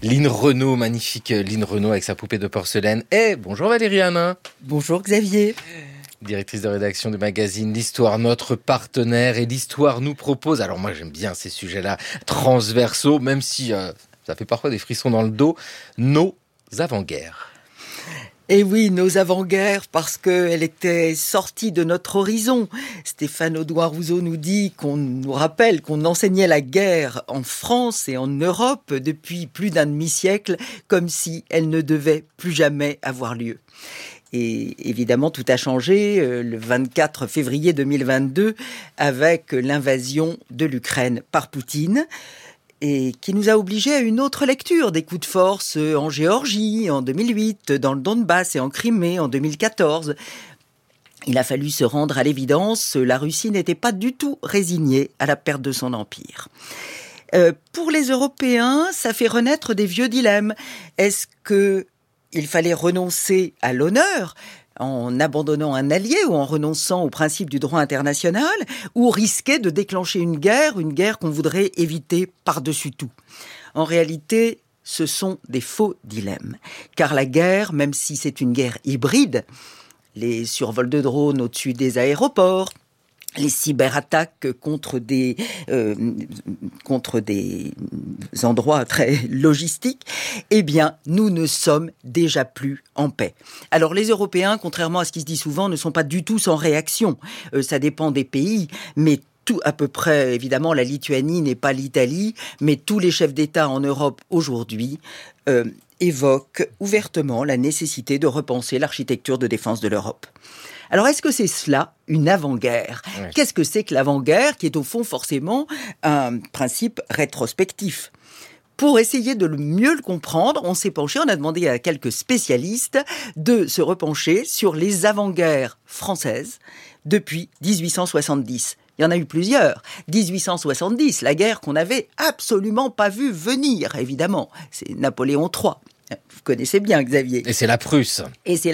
Lynn Renaud, magnifique Lynn Renaud avec sa poupée de porcelaine. Et bonjour Valérie Hanin. Bonjour Xavier. Directrice de rédaction du magazine L'Histoire, notre partenaire. Et l'Histoire nous propose, alors moi j'aime bien ces sujets-là transversaux, même si ça fait parfois des frissons dans le dos, nos avant-guerres. Et oui, nos avant-guerres, parce qu'elle était sortie de notre horizon. Stéphane Audouin-Rousseau nous rappelle qu'on enseignait la guerre en France et en Europe depuis plus d'un demi-siècle, comme si elle ne devait plus jamais avoir lieu. Et évidemment, tout a changé le 24 février 2022 avec l'invasion de l'Ukraine par Poutine, et qui nous a obligés à une autre lecture des coups de force en Géorgie en 2008, dans le Donbass et en Crimée en 2014. Il a fallu se rendre à l'évidence, la Russie n'était pas du tout résignée à la perte de son empire. Pour les Européens, ça fait renaître des vieux dilemmes. Est-ce qu'il fallait renoncer à l'honneur en abandonnant un allié ou en renonçant au principe du droit international, ou risquer de déclencher une guerre qu'on voudrait éviter par-dessus tout? En réalité, ce sont des faux dilemmes. Car la guerre, même si c'est une guerre hybride, les survols de drones au-dessus des aéroports, les cyberattaques contre des endroits très logistiques, eh bien, nous ne sommes déjà plus en paix. Alors, les Européens, contrairement à ce qui se dit souvent, ne sont pas du tout sans réaction. Ça dépend des pays, mais tout à peu près, évidemment, la Lituanie n'est pas l'Italie, mais tous les chefs d'État en Europe aujourd'hui évoquent ouvertement la nécessité de repenser l'architecture de défense de l'Europe. Alors, est-ce que c'est cela, une avant-guerre ? Oui. Qu'est-ce que c'est que l'avant-guerre, qui est au fond forcément un principe rétrospectif ? Pour essayer de mieux le comprendre, on s'est penché, on a demandé à quelques spécialistes de se repencher sur les avant-guerres françaises depuis 1870. Il y en a eu plusieurs. 1870, la guerre qu'on n'avait absolument pas vue venir, évidemment. C'est Napoléon III. Vous connaissez bien, Xavier. Et c'est la Prusse.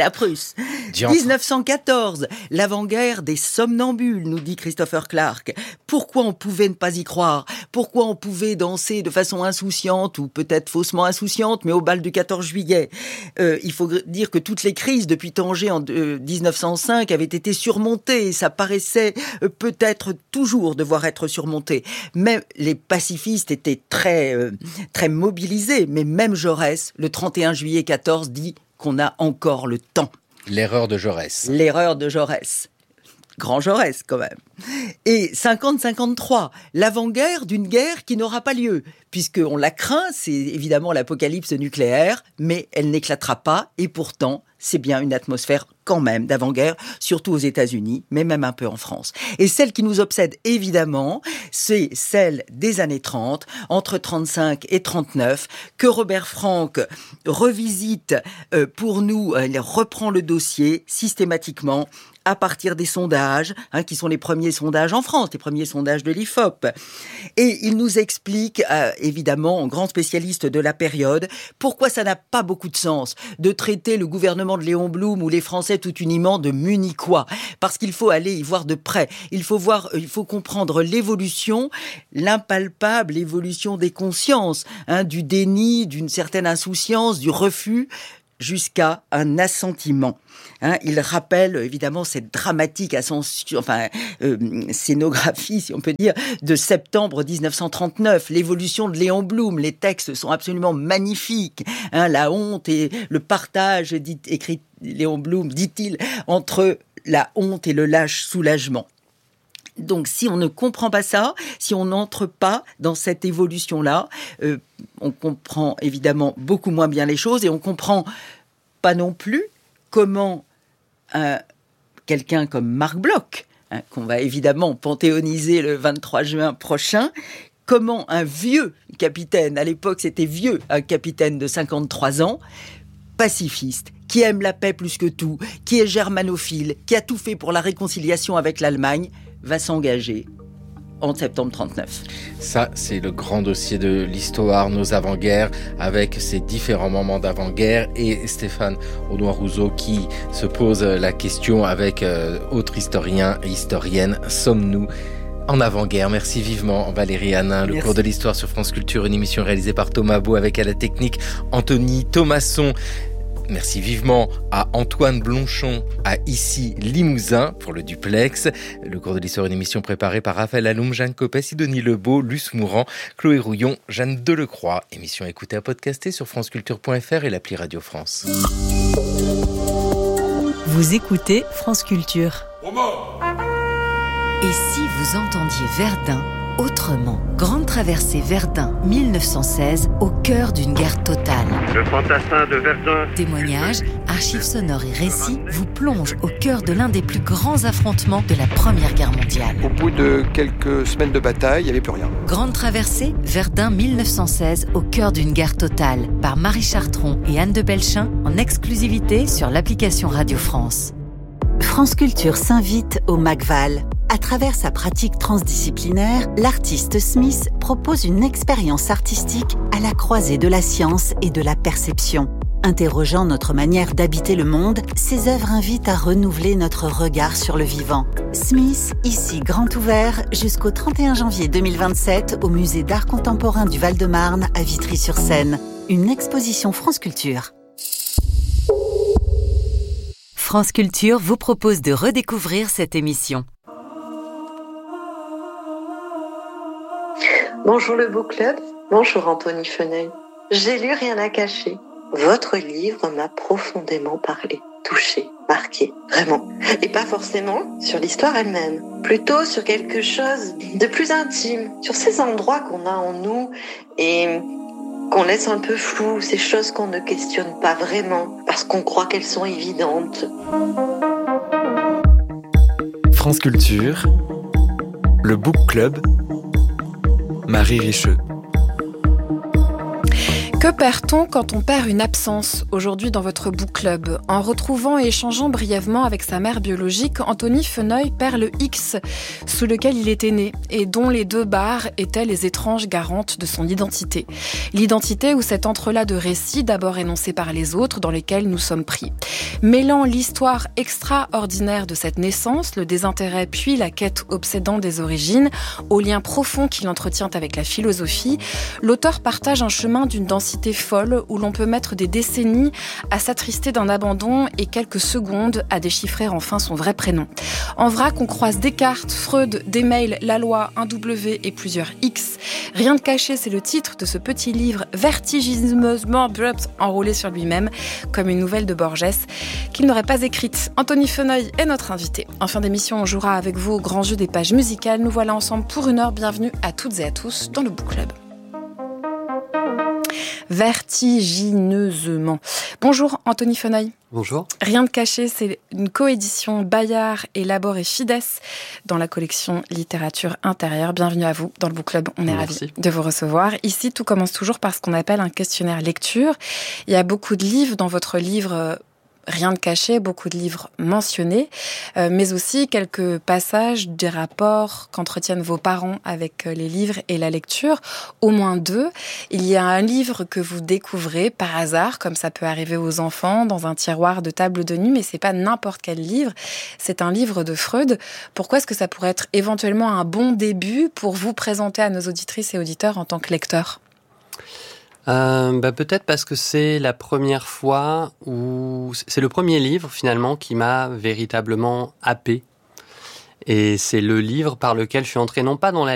1914, l'avant-guerre des somnambules, nous dit Christopher Clark. Pourquoi on pouvait ne pas y croire ? Pourquoi on pouvait danser de façon insouciante, ou peut-être faussement insouciante, mais au bal du 14 juillet ? Il faut dire que toutes les crises depuis Tanger en 1905 avaient été surmontées, et ça paraissait peut-être toujours devoir être surmonté. Mais les pacifistes étaient très mobilisés, mais même Jaurès, le 31 juillet 14, dit qu'on a encore le temps. L'erreur de Jaurès. Grand Jaurès, quand même. Et 50-53, l'avant-guerre d'une guerre qui n'aura pas lieu, puisqu'on la craint, c'est évidemment l'apocalypse nucléaire, mais elle n'éclatera pas, et pourtant, c'est bien une atmosphère quand même d'avant-guerre, surtout aux États-Unis, mais même un peu en France. Et celle qui nous obsède, évidemment, c'est celle des années 30, entre 35 et 39, que Robert Frank revisite pour nous, il reprend le dossier systématiquement, à partir des sondages, qui sont les premiers sondages en France, les premiers sondages de l'IFOP. Et il nous explique, évidemment, en grand spécialiste de la période, pourquoi ça n'a pas beaucoup de sens de traiter le gouvernement de Léon Blum ou les Français tout uniment de Munichois. Parce qu'il faut aller y voir de près. Il faut comprendre l'évolution, l'impalpable évolution des consciences, du déni, d'une certaine insouciance, du refus, jusqu'à un assentiment. Il rappelle évidemment cette dramatique scénographie, si on peut dire, de septembre 1939, l'évolution de Léon Blum. Les textes sont absolument magnifiques. La honte et le partage, écrit Léon Blum, dit-il, entre la honte et le lâche soulagement. Donc, si on ne comprend pas ça, si on n'entre pas dans cette évolution-là, on comprend évidemment beaucoup moins bien les choses, et on comprend pas non plus comment quelqu'un comme Marc Bloch, qu'on va évidemment panthéoniser le 23 juin prochain, comment un vieux capitaine, à l'époque c'était vieux, un capitaine de 53 ans, pacifiste, qui aime la paix plus que tout, qui est germanophile, qui a tout fait pour la réconciliation avec l'Allemagne, va s'engager en septembre 39. Ça, c'est le grand dossier de l'histoire, nos avant-guerres, avec ces différents moments d'avant-guerre, et Stéphane Audouin-Rousseau qui se pose la question avec autres historiens et historiennes, sommes-nous En avant-guerre, merci vivement Valérie Hanin. Le cours de l'histoire sur France Culture, une émission réalisée par Thomas Beau avec à la technique Anthony Thomasson. Merci vivement à Antoine Blonchon, à Ici Limousin pour le duplex. Le cours de l'histoire, une émission préparée par Raphaël Alloum, Jeanne Copet, Sidonie Lebeau, Luce Mourant, Chloé Rouillon, Jeanne Delecroix. Émission à écouter à podcaster sur franceculture.fr et l'appli Radio France. Vous écoutez France Culture. Et si vous entendiez Verdun autrement? Grande traversée Verdun 1916, au cœur d'une guerre totale. Le fantassin de Verdun. Témoignages, archives sonores et récits vous plongent au cœur de l'un des plus grands affrontements de la Première Guerre mondiale. Au bout de quelques semaines de bataille, il n'y avait plus rien. Grande traversée Verdun 1916, au cœur d'une guerre totale, par Marie Chartron et Anne de Belchin, en exclusivité sur l'application Radio France. France Culture s'invite au MACVAL. À travers sa pratique transdisciplinaire, l'artiste Smith propose une expérience artistique à la croisée de la science et de la perception. Interrogeant notre manière d'habiter le monde, ses œuvres invitent à renouveler notre regard sur le vivant. Smith, ici grand ouvert, jusqu'au 31 janvier 2027 au Musée d'Art Contemporain du Val-de-Marne à Vitry-sur-Seine. Une exposition France Culture. France Culture vous propose de redécouvrir cette émission. Bonjour le Book Club, bonjour Anthony Feneuil. J'ai lu Rien à cacher. Votre livre m'a profondément parlé, touché, marqué, vraiment. Et pas forcément sur l'histoire elle-même, plutôt sur quelque chose de plus intime, sur ces endroits qu'on a en nous et qu'on laisse un peu flous, ces choses qu'on ne questionne pas vraiment parce qu'on croit qu'elles sont évidentes. France Culture, le Book Club, Marie Richeux. Que perd-on quand on perd une absence aujourd'hui dans votre book club? En retrouvant et échangeant brièvement avec sa mère biologique, Anthony Feneuil perd le X sous lequel il était né et dont les 2 barres étaient les étranges garantes de son identité. L'identité ou cet entrelac de récits d'abord énoncés par les autres dans lesquels nous sommes pris. Mêlant l'histoire extraordinaire de cette naissance, le désintérêt puis la quête obsédante des origines, au lien profond qu'il entretient avec la philosophie, l'auteur partage un chemin d'une densité folle où l'on peut mettre des décennies à s'attrister d'un abandon et quelques secondes à déchiffrer enfin son vrai prénom. En vrac, on croise Descartes, Freud, des mails, la loi, un W et plusieurs X. Rien de caché, c'est le titre de ce petit livre vertigineusement enroulé sur lui-même, comme une nouvelle de Borges, qu'il n'aurait pas écrite. Anthony Feneuil est notre invité. En fin d'émission, on jouera avec vous au grand jeu des pages musicales. Nous voilà ensemble pour 1 heure. Bienvenue à toutes et à tous dans le Book Club. Vertigineusement. Bonjour Anthony Feneuil. Bonjour. Rien de caché, c'est une coédition Bayard et Labor et Fides dans la collection Littérature intérieure. Bienvenue à vous dans le Book Club. On est ravis de vous recevoir. Ici, tout commence toujours par ce qu'on appelle un questionnaire lecture. Il y a beaucoup de livres dans votre livre Rien de caché, beaucoup de livres mentionnés, mais aussi quelques passages des rapports qu'entretiennent vos parents avec les livres et la lecture, au moins 2. Il y a un livre que vous découvrez par hasard, comme ça peut arriver aux enfants, dans un tiroir de table de nuit, mais c'est pas n'importe quel livre, c'est un livre de Freud. Pourquoi est-ce que ça pourrait être éventuellement un bon début pour vous présenter à nos auditrices et auditeurs en tant que lecteur ? Peut-être parce que c'est la première fois où c'est le premier livre finalement qui m'a véritablement happé. Et c'est le livre par lequel je suis entré non pas dans la